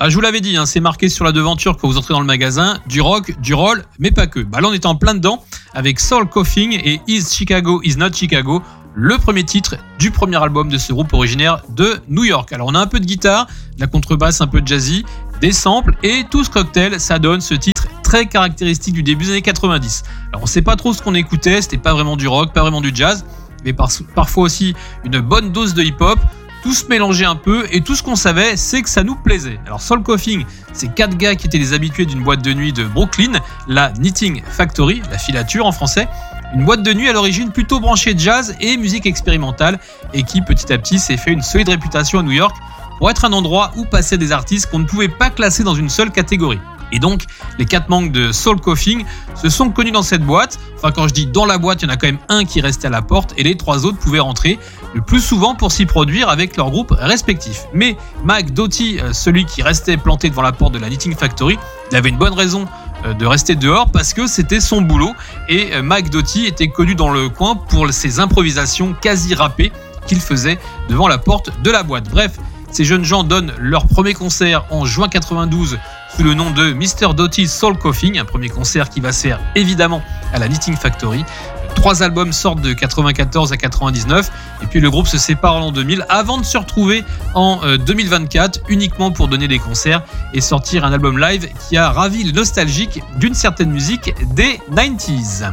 Ah, je vous l'avais dit, c'est marqué sur la devanture quand vous entrez dans le magasin, du rock, du roll, mais pas que. Là, on était en plein dedans avec Soul Coughing et Is Chicago Is Not Chicago, le premier titre du premier album de ce groupe originaire de New York. Alors, on a un peu de guitare, de la contrebasse un peu jazzy, des samples, et tout ce cocktail, ça donne ce titre très caractéristique du début des années 90. Alors, on sait pas trop ce qu'on écoutait, c'était pas vraiment du rock, pas vraiment du jazz, mais parfois aussi une bonne dose de hip-hop. Tout se mélangeait un peu et tout ce qu'on savait, c'est que ça nous plaisait. Alors Soul Coughing, c'est 4 gars qui étaient les habitués d'une boîte de nuit de Brooklyn, la Knitting Factory, la filature en français. Une boîte de nuit à l'origine plutôt branchée jazz et musique expérimentale et qui petit à petit s'est fait une solide réputation à New York pour être un endroit où passaient des artistes qu'on ne pouvait pas classer dans une seule catégorie. Et donc, les 4 membres de Soul Coughing se sont connus dans cette boîte. Enfin, quand je dis dans la boîte, il y en a quand même un qui restait à la porte et les 3 autres pouvaient rentrer le plus souvent pour s'y produire avec leurs groupes respectifs. Mais Mike Doughty, celui qui restait planté devant la porte de la Knitting Factory, il avait une bonne raison de rester dehors parce que c'était son boulot. Et Mike Doughty était connu dans le coin pour ses improvisations quasi rappées qu'il faisait devant la porte de la boîte. Bref, ces jeunes gens donnent leur premier concert en juin 92 sous le nom de Mr. Doughty's Soul Coughing, un premier concert qui va se faire évidemment à la Knitting Factory. 3 albums sortent de 94 à 99 et puis le groupe se sépare en l'an 2000 avant de se retrouver en 2024 uniquement pour donner des concerts et sortir un album live qui a ravi les nostalgiques d'une certaine musique des 90s.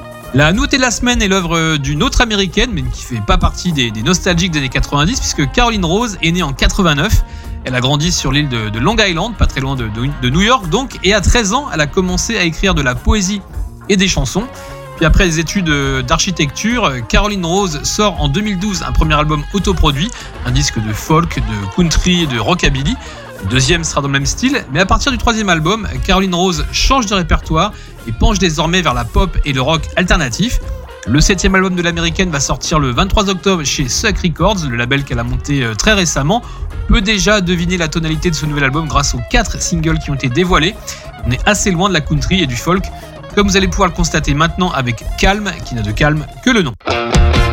La nouveauté de la semaine est l'œuvre d'une autre américaine mais qui fait pas partie des nostalgiques des années 90 puisque Caroline Rose est née en 89. Elle a grandi sur l'île de Long Island, pas très loin de New York donc, et à 13 ans, elle a commencé à écrire de la poésie et des chansons. Puis après des études d'architecture, Caroline Rose sort en 2012 un premier album autoproduit, un disque de folk, de country et de rockabilly. Le deuxième sera dans le même style, mais à partir du 3e album, Caroline Rose change de répertoire et penche désormais vers la pop et le rock alternatif. Le 7e album de l'américaine va sortir le 23 octobre chez Suck Records, le label qu'elle a monté très récemment. On peut déjà deviner la tonalité de ce nouvel album grâce aux 4 singles qui ont été dévoilés. On est assez loin de la country et du folk, comme vous allez pouvoir le constater maintenant avec Calme, qui n'a de calme que le nom.